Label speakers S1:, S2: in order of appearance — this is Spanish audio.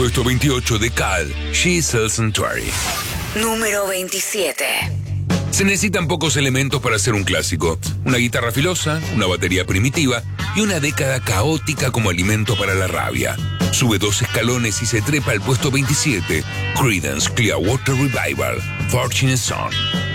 S1: Puesto 28 de Cal, She Sells Sanctuary.
S2: Número 27.
S1: Se necesitan pocos elementos para hacer un clásico. Una guitarra filosa, una batería primitiva y una década caótica como alimento para la rabia. Sube 2 escalones y se trepa al puesto 27. Creedence Clearwater Revival, Fortunate Son.